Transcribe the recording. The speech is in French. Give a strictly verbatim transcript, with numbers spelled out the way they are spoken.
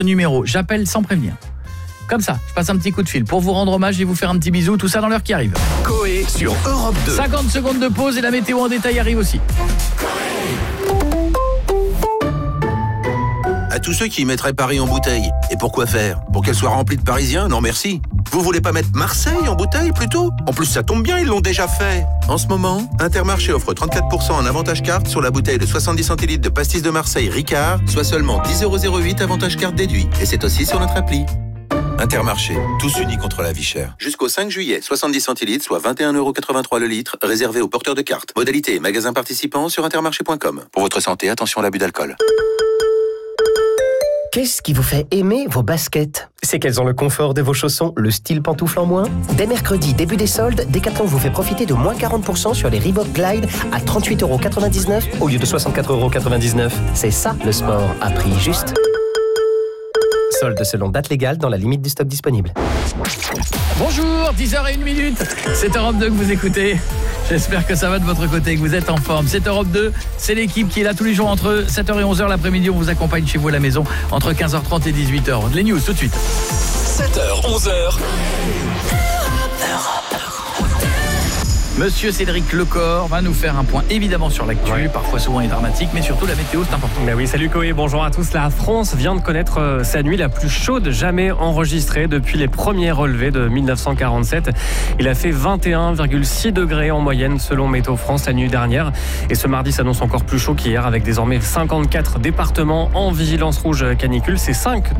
numéro, j'appelle sans prévenir. Comme ça, je passe un petit coup de fil pour vous rendre hommage et vous faire un petit bisou, tout ça dans l'heure qui arrive. Coé sur Europe deux. cinquante secondes de pause et la météo en détail arrive aussi. À tous ceux qui mettraient Paris en bouteille. Et pourquoi faire ? Pour qu'elle soit remplie de Parisiens ? Non merci. Vous voulez pas mettre Marseille en bouteille plutôt ? En plus ça tombe bien, ils l'ont déjà fait. En ce moment, Intermarché offre trente-quatre pour cent en avantage carte sur la bouteille de soixante-dix centilitres de pastis de Marseille Ricard, soit seulement dix euros zéro huit avantage carte déduit. Et c'est aussi sur notre appli. Intermarché, tous unis contre la vie chère. Jusqu'au cinq juillet, soixante-dix centilitres, soit vingt et un euros quatre-vingt-trois le litre, réservé aux porteurs de cartes. Modalité et magasins participants sur intermarché point com. Pour votre santé, attention à l'abus d'alcool. Qu'est-ce qui vous fait aimer vos baskets ? C'est qu'elles ont le confort de vos chaussons, le style pantoufle en moins ? Dès mercredi, début des soldes, Decathlon vous fait profiter de moins quarante pour cent sur les Reebok Glide à trente-huit euros quatre-vingt-dix-neuf au lieu de soixante-quatre euros quatre-vingt-dix-neuf. C'est ça le sport à prix juste. Solde selon date légale dans la limite du stock disponible. Bonjour, dix heures zéro une minute. C'est Europe deux que vous écoutez. J'espère que ça va de votre côté, que vous êtes en forme. C'est Europe deux, c'est l'équipe qui est là tous les jours entre sept heures et onze heures l'après-midi. On vous accompagne chez vous à la maison entre quinze heures trente et dix-huit heures. Les news tout de suite. sept heures, onze heures. Monsieur Cédric Lecor va nous faire un point évidemment sur l'actu, ouais. Parfois souvent et dramatique, mais surtout la météo, c'est important. Mais oui, salut Coé, bonjour à tous. La France vient de connaître euh, sa nuit la plus chaude jamais enregistrée depuis les premiers relevés de mille neuf cent quarante-sept. Il a fait vingt et un virgule six degrés en moyenne selon Météo France la nuit dernière. Et ce mardi s'annonce encore plus chaud qu'hier avec désormais cinquante-quatre départements en vigilance rouge canicule. C'est cinq